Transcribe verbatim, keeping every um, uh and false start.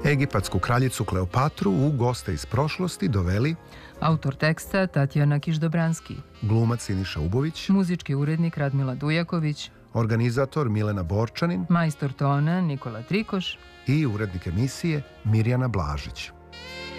Egipatsku kraljicu Kleopatru u Goste iz prošlosti doveli autor teksta Tatjana Kiš-Dobranski, glumac Siniša Ubović, muzički urednik Radmila Dujaković, organizator Milena Borčanin majstor tona Nikola Trikoš i urednik emisije Mirjana Blažić.